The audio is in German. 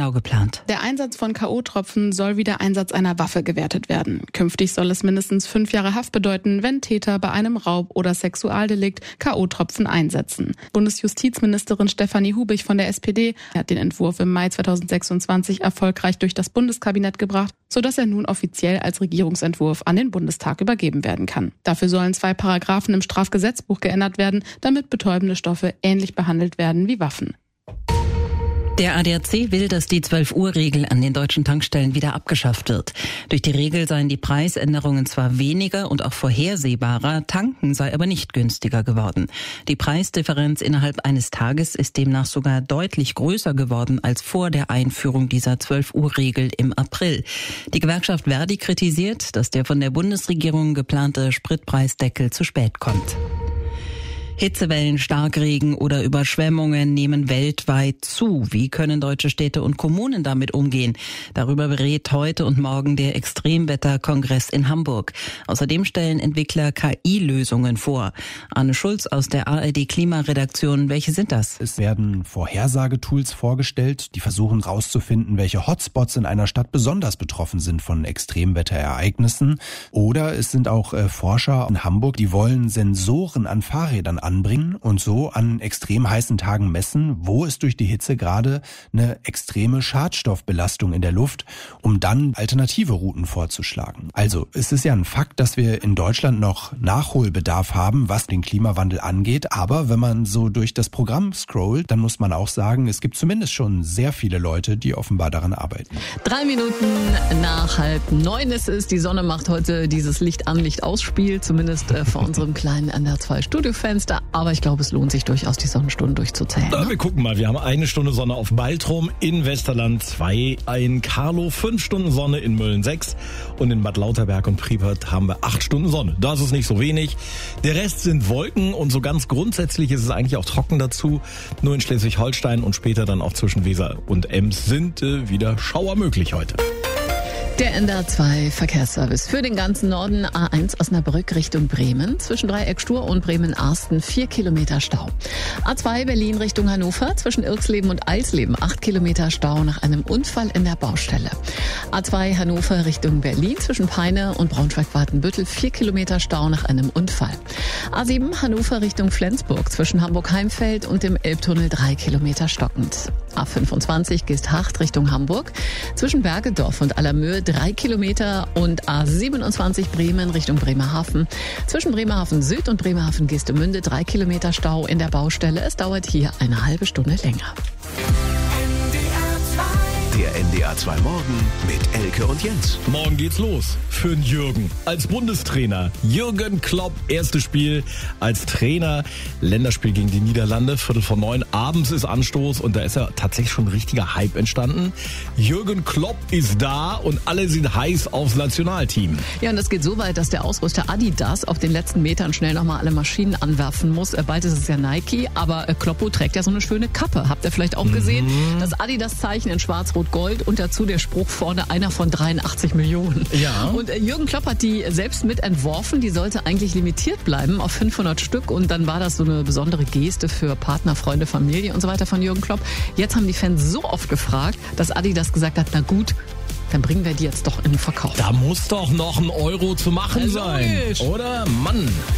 genau geplant? Der Einsatz von K.O.-Tropfen soll wie der Einsatz einer Waffe gewertet werden. Künftig soll es mindestens 5 Jahre Haft bedeuten, wenn Täter bei einem Raub- oder Sexualdelikt K.O.-Tropfen einsetzen. Bundesjustizministerin Stefanie Hubich von der SPD hat den Entwurf im Mai 2026 erfolgreich durch das Bundeskabinett gebracht, sodass er nun offiziell als Regierungsentwurf an den Bundestag übergeben werden kann. Dafür sollen 2 Paragraphen im Strafgesetzbuch geändert werden, damit betäubende Stoffe ähnlich behandelt werden wie Waffen. Der ADAC will, dass die 12-Uhr-Regel an den deutschen Tankstellen wieder abgeschafft wird. Durch die Regel seien die Preisänderungen zwar weniger und auch vorhersehbarer, tanken sei aber nicht günstiger geworden. Die Preisdifferenz innerhalb eines Tages ist demnach sogar deutlich größer geworden als vor der Einführung dieser 12-Uhr-Regel im April. Die Gewerkschaft Verdi kritisiert, dass der von der Bundesregierung geplante Spritpreisdeckel zu spät kommt. Hitzewellen, Starkregen oder Überschwemmungen nehmen weltweit zu. Wie können deutsche Städte und Kommunen damit umgehen? Darüber berät heute und morgen der Extremwetterkongress in Hamburg. Außerdem stellen Entwickler KI-Lösungen vor. Arne Schulz aus der ARD-Klimaredaktion. Welche sind das? Es werden Vorhersagetools vorgestellt, die versuchen herauszufinden, welche Hotspots in einer Stadt besonders betroffen sind von Extremwetterereignissen. Oder es sind auch Forscher in Hamburg, die wollen Sensoren an Fahrrädern anbringen und so an extrem heißen Tagen messen, wo ist durch die Hitze gerade eine extreme Schadstoffbelastung in der Luft, um dann alternative Routen vorzuschlagen. Also es ist ja ein Fakt, dass wir in Deutschland noch Nachholbedarf haben, was den Klimawandel angeht, aber wenn man so durch das Programm scrollt, dann muss man auch sagen, es gibt zumindest schon sehr viele Leute, die offenbar daran arbeiten. 3 Minuten nach 8:30 ist es. Die Sonne macht heute dieses Licht-an-Licht-aus-Spiel, zumindest vor unserem kleinen NDR2-Studiofenster. Aber ich glaube, es lohnt sich durchaus, die Sonnenstunden durchzuzählen. Wir gucken mal. Wir haben 1 Stunde Sonne auf Baltrum, in Westerland 2, in Karlow 5 Stunden Sonne, in Mölln 6 und in Bad Lauterberg und Priepert haben wir 8 Stunden Sonne. Das ist nicht so wenig. Der Rest sind Wolken und so ganz grundsätzlich ist es eigentlich auch trocken dazu. Nur in Schleswig-Holstein und später dann auch zwischen Weser und Ems sind wieder Schauer möglich heute. Der NDR2 Verkehrsservice für den ganzen Norden. A1 Osnabrück Richtung Bremen. Zwischen Dreieck Stur und Bremen-Arsten 4 Kilometer Stau. A2 Berlin Richtung Hannover. Zwischen Irksleben und Eisleben 8 Kilometer Stau nach einem Unfall in der Baustelle. A2 Hannover Richtung Berlin. Zwischen Peine und Braunschweig-Wartenbüttel 4 Kilometer Stau nach einem Unfall. A7 Hannover Richtung Flensburg. Zwischen Hamburg-Heimfeld und dem Elbtunnel 3 Kilometer stockend. A25 Geesthacht Richtung Hamburg. Zwischen Bergedorf und Allermöhe 3 Kilometer und A27 Bremen Richtung Bremerhaven. Zwischen Bremerhaven Süd und Bremerhaven Geestemünde 3 Kilometer Stau in der Baustelle. Es dauert hier eine halbe Stunde länger. Der NDR2 Morgen mit Elke und Jens. Morgen geht's los für den Jürgen als Bundestrainer. Jürgen Klopp, erstes Spiel als Trainer. Länderspiel gegen die Niederlande, 8:45 abends ist Anstoß und da ist ja tatsächlich schon ein richtiger Hype entstanden. Jürgen Klopp ist da und alle sind heiß aufs Nationalteam. Ja, und das geht so weit, dass der Ausrüster Adidas auf den letzten Metern schnell nochmal alle Maschinen anwerfen muss. Bald ist es ja Nike, aber Kloppo trägt ja so eine schöne Kappe. Habt ihr vielleicht auch gesehen? Das Adidas-Zeichen in Schwarz-Rot-Gold und dazu der Spruch vorne, einer von 83 Millionen. Ja. Und Jürgen Klopp hat die selbst mit entworfen. Die sollte eigentlich limitiert bleiben auf 500 Stück. Und dann war das so eine besondere Geste für Partner, Freunde, Familie und so weiter von Jürgen Klopp. Jetzt haben die Fans so oft gefragt, dass Adidas gesagt hat, na gut, dann bringen wir die jetzt doch in den Verkauf. Da muss doch noch 1 Euro zu machen sein, oder? Mann.